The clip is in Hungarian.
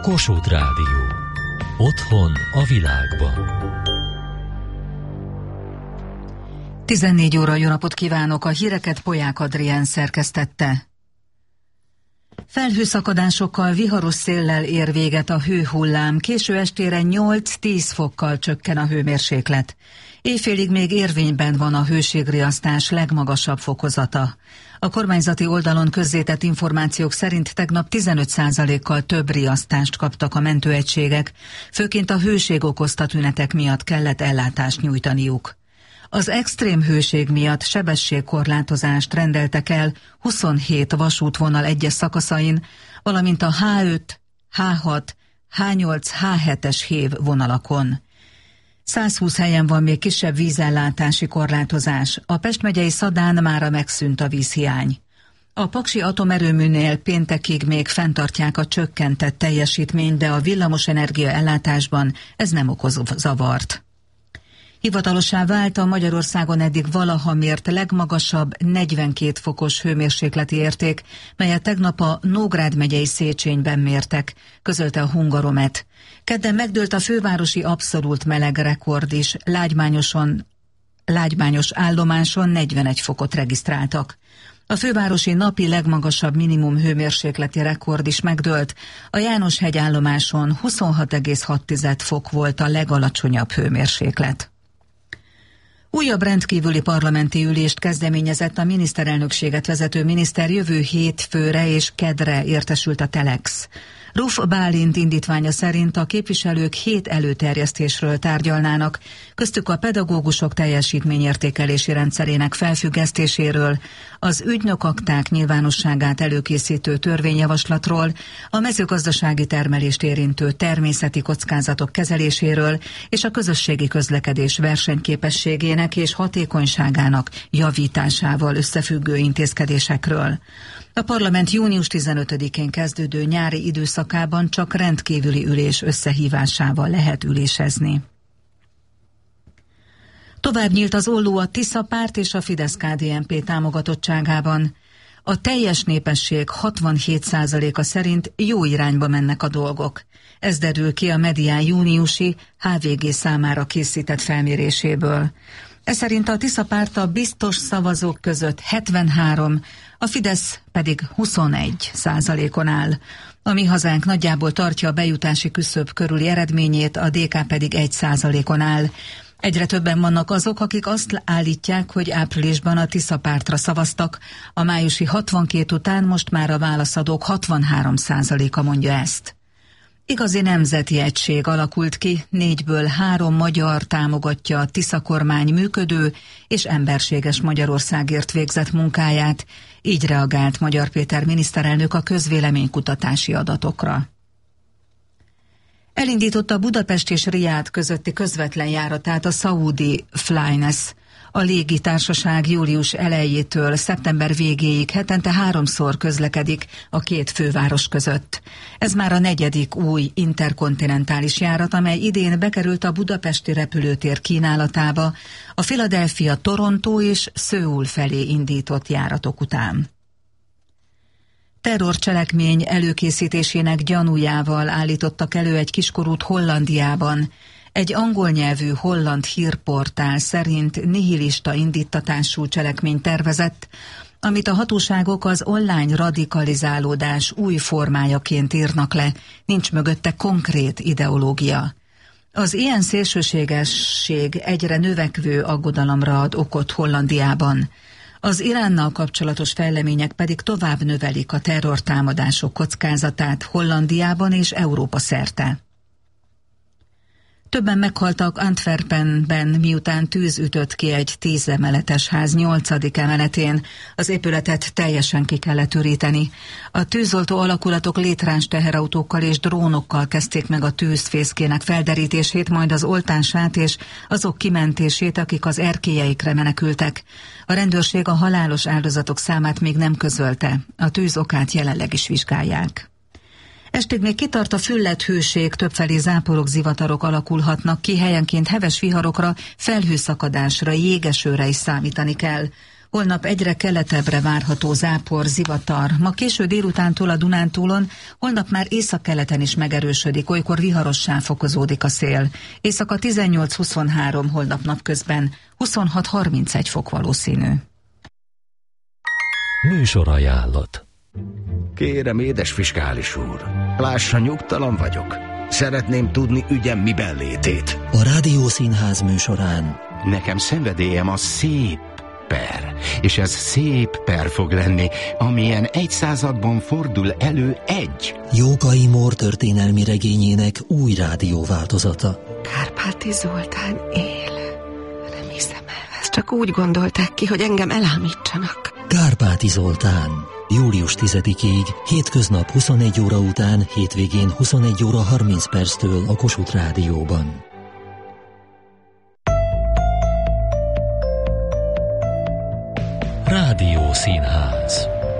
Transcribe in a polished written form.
Kossuth Rádió. Otthon a világban. 14 óra, jó napot kívánok! A híreket Polyák Adrián szerkesztette. Felhőszakadásokkal, viharos széllel ér véget a hőhullám, késő estére 8-10 fokkal csökken a hőmérséklet. Éjfélig még érvényben van a hőségriasztás legmagasabb fokozata. A kormányzati oldalon közzétett információk szerint tegnap 15%-kal több riasztást kaptak a mentőegységek, főként a hőség okozta tünetek miatt kellett ellátást nyújtaniuk. Az extrém hőség miatt sebességkorlátozást rendeltek el 27 vasútvonal egyes szakaszain, valamint a H5, H6, H8, H7-es hév vonalakon. 120 helyen van még kisebb vízellátási korlátozás. A Pest megyei Szadán mára megszűnt a vízhiány. A Paksi atomerőműnél péntekig még fenntartják a csökkentett teljesítményt, de a villamosenergia ellátásban ez nem okoz zavart. Hivatalossá vált a Magyarországon eddig valaha mért legmagasabb 42 fokos hőmérsékleti érték, melyet tegnap a Nógrád megyei Széchenyben mértek, közölte a Hungaromet. Kedden megdőlt a fővárosi abszolút meleg rekord is, lágymányos állomáson 41 fokot regisztráltak. A fővárosi napi legmagasabb minimum hőmérsékleti rekord is megdőlt, a János-hegy állomáson 26,6 fok volt a legalacsonyabb hőmérséklet. Újabb rendkívüli parlamenti ülést kezdeményezett a miniszterelnökséget vezető miniszter, jövő hétfőre és kedre értesült a Telex. Ruf Bálint indítványa szerint a képviselők 7 előterjesztésről tárgyalnának, köztük a pedagógusok teljesítményértékelési rendszerének felfüggesztéséről, az ügynökakták nyilvánosságát előkészítő törvényjavaslatról, a mezőgazdasági termelést érintő természeti kockázatok kezeléséről és a közösségi közlekedés versenyképességének és hatékonyságának javításával összefüggő intézkedésekről. A parlament június 15-én kezdődő nyári időszakában csak rendkívüli ülés összehívásával lehet ülésezni. Tovább nyílt az olló a Tisza párt és a Fidesz-KDNP támogatottságában. A teljes népesség 67%-a szerint jó irányba mennek a dolgok. Ez derül ki a Medián júniusi HVG számára készített felméréséből. Ez szerint a Tisza párt a biztos szavazók között 73, a Fidesz pedig 21%-on áll. A Mi Hazánk nagyjából tartja a bejutási küszöb körüli eredményét, a DK pedig 1%-on áll. Egyre többen vannak azok, akik azt állítják, hogy áprilisban a Tisza pártra szavaztak, a májusi 62 után most már a válaszadók 63%-a mondja ezt. Igazi nemzeti egység alakult ki, 4-ből 3 magyar támogatja a Tisza kormány működő és emberséges Magyarországért végzett munkáját, így reagált Magyar Péter miniszterelnök a közvéleménykutatási adatokra. Elindította Budapest és Riád közötti közvetlen járatát a szaúdi Flynas. A légitársaság július elejétől szeptember végéig hetente 3-szor közlekedik a két főváros között. Ez már a 4. új interkontinentális járat, amely idén bekerült a budapesti repülőtér kínálatába a Philadelphia, Toronto és Szöul felé indított járatok után. Terrorcselekmény előkészítésének gyanújával állítottak elő egy kiskorút Hollandiában. Egy angol nyelvű holland hírportál szerint nihilista indíttatású cselekmény tervezett, amit a hatóságok az online radikalizálódás új formájaként írnak le, nincs mögötte konkrét ideológia. Az ilyen szélsőségesség egyre növekvő aggodalomra ad okot Hollandiában. Az Iránnal kapcsolatos fejlemények pedig tovább növelik a terrortámadások kockázatát Hollandiában és Európa szerte. Többen meghaltak Antwerpenben, miután tűz ütött ki egy 10 emeletes ház 8. emeletén. Az épületet teljesen ki kellett üríteni. A tűzoltó alakulatok létráns teherautókkal és drónokkal kezdték meg a tűzfészkének felderítését, majd az oltását és azok kimentését, akik az erkélyeikre menekültek. A rendőrség a halálos áldozatok számát még nem közölte. A tűz okát jelenleg is vizsgálják. Estig még kitart a fülledt hőség, többfelé záporok, zivatarok alakulhatnak ki, helyenként heves viharokra, felhőszakadásra, jégesőre is számítani kell. Holnap egyre keletebbre várható zápor, zivatar. Ma késő délutántól a Dunántúlon, holnap már északkeleten is megerősödik, olykor viharossá fokozódik a szél. Éjszaka 18-23, holnap napközben 26-31 fok valószínű. Műsorajánlat. Kérem, édes fiskális úr, lássa, nyugtalan vagyok. Szeretném tudni ügyem miben létét. A Rádiószínház műsorán. Nekem szenvedélyem a szép per, és ez szép per fog lenni, amilyen egy században fordul elő egy. Jókai Mór történelmi regényének új rádióváltozata. Kárpáti Zoltán él. Nem hiszem el, ezt csak úgy gondolták ki, hogy engem elámítsanak. Kárpáti Zoltán. Július 10-ig, hétköznap 21 óra után, hétvégén 21 óra 30 perctől a Kossuth Rádióban.